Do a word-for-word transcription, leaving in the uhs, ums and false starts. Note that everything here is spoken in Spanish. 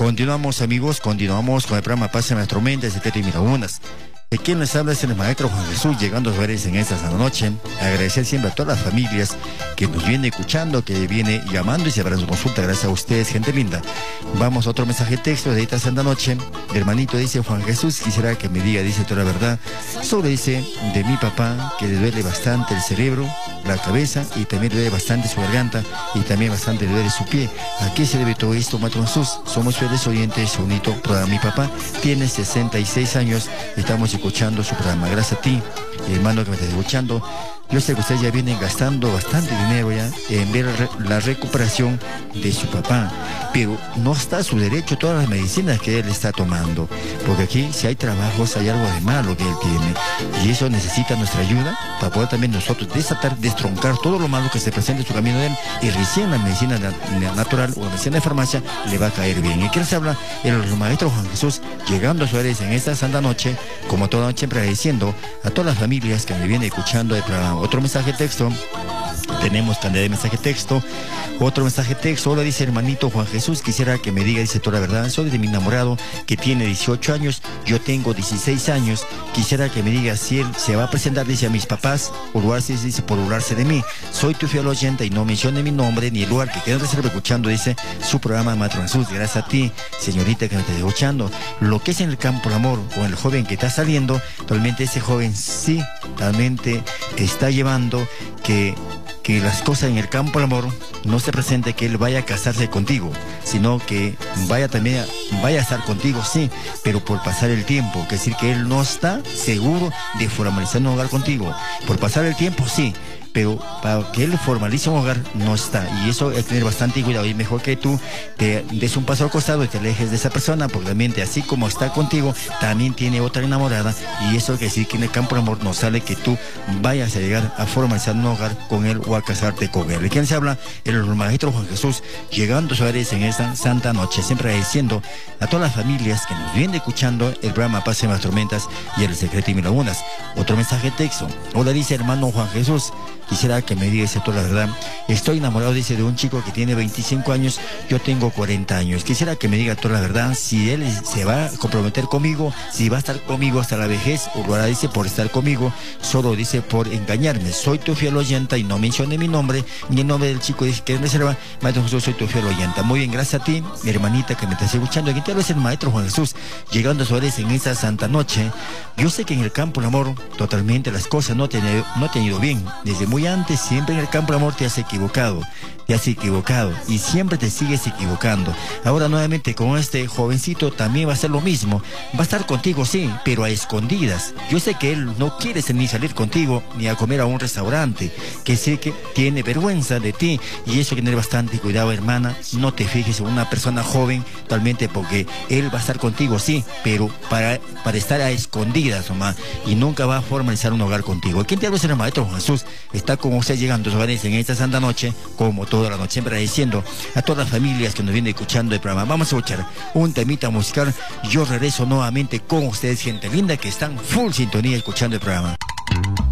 Continuamos, amigos, continuamos con el programa Pase las Tormentas, Secreto y Mirabunas. De quien les habla es el maestro Juan Jesús, llegando a ustedes en esta sana noche. Agradecer siempre a todas las familias que nos viene escuchando, que viene llamando y se habrá su consulta. Gracias a ustedes, gente linda. Vamos a otro mensaje de texto de esta santa noche. Mi hermanito dice: Juan Jesús, quisiera que me diga, dice toda la verdad, sobre dice de mi papá, que le duele bastante el cerebro, la cabeza, y también le duele bastante su garganta, y también bastante le duele su pie. ¿A qué se debe todo esto, maestro Jesús? Somos fieles oyentes, bonito programa. Mi papá tiene sesenta y seis años, estamos escuchando su programa. Gracias a ti, hermano, que me estás escuchando. Yo sé que ustedes ya vienen gastando bastante dinero ya en ver la recuperación de su papá, pero no está a su derecho todas las medicinas que él está tomando, porque aquí si hay trabajos hay algo de malo que él tiene, y eso necesita nuestra ayuda para poder también nosotros desatar, destroncar todo lo malo que se presenta en su camino de él, y recién la medicina natural o la medicina de farmacia le va a caer bien. ¿Y quién se habla? El maestro Juan Jesús, llegando a Suárez en esta santa noche, como toda noche, siempre agradeciendo a todas las familias que me vienen escuchando el programa. Otro mensaje de texto. Tenemos cantidad de mensaje de texto. Otro mensaje de texto. Hola, dice hermanito Juan Jesús, quisiera que me diga, dice toda la verdad, soy de mi enamorado que tiene dieciocho años, yo tengo dieciséis años, quisiera que me diga si él se va a presentar, dice, a mis papás, o lugar, dice, por burlarse de mí. Soy tu fiel oyente y no mencione mi nombre ni el lugar que quieran reserva escuchando, dice, su programa Maestro Jesús. Gracias a ti, señorita, que me está escuchando. Lo que es en el campo del amor, con el joven que está saliendo, realmente ese joven sí, realmente está llevando que que las cosas en el campo del amor no se presente que él vaya a casarse contigo, sino que vaya también a, vaya a estar contigo, sí, pero por pasar el tiempo, que decir que él no está seguro de formalizar un hogar contigo. Por pasar el tiempo, sí, pero para que él formalice un hogar no está, y eso hay que tener bastante cuidado. Y mejor que tú te des un paso al costado y te alejes de esa persona, porque realmente así como está contigo, también tiene otra enamorada, y eso quiere decir que en el campo del amor no sale que tú vayas a llegar a formalizar un hogar con él o a casarte con él. ¿De quién se habla? El maestro Juan Jesús, llegando a Suárez en esta santa noche, siempre agradeciendo a todas las familias que nos vienen escuchando el programa Pase las Tormentas y el Secreto y Mil Lagunas. Otro mensaje de texto. Hola, dice hermano Juan Jesús, quisiera que me diga toda la verdad. Estoy enamorado, dice, de un chico que tiene veinticinco años, yo tengo cuarenta años. Quisiera que me diga toda la verdad, si él se va a comprometer conmigo, si va a estar conmigo hasta la vejez, o lo hará, dice, por estar conmigo, solo, dice, por engañarme. Soy tu fiel oyenta y no mencione mi nombre, ni el nombre del chico, dice, que reserva. Maestro Jesús, soy tu fiel oyenta. Muy bien, gracias a ti, mi hermanita, que me estás escuchando. Aquí te habla el maestro Juan Jesús, llegando a Suárez en esta santa noche. Yo sé que en el campo del amor, totalmente las cosas no te, no te han ido bien. Desde muy antes, siempre en el campo del amor te has equivocado, te has equivocado y siempre te sigues equivocando. Ahora nuevamente con este jovencito también va a ser lo mismo. Va a estar contigo, sí, pero a escondidas. Yo sé que él no quiere ni salir contigo ni a comer a un restaurante, que sé que tiene vergüenza de ti, y eso hay que tener bastante cuidado, hermana. No te fijes en una persona joven totalmente, porque él va a estar contigo, sí, pero para, para estar a escondidas nomás, y nunca va a formalizar un hogar contigo. ¿Quién te habla? Es el maestro Jesús. Está con usted llegando a Suárez en esta santa noche, como toda la noche, siempre agradeciendo a todas las familias que nos vienen escuchando el programa. Vamos a escuchar un temita musical. Yo regreso nuevamente con ustedes, gente linda, que están full sintonía escuchando el programa.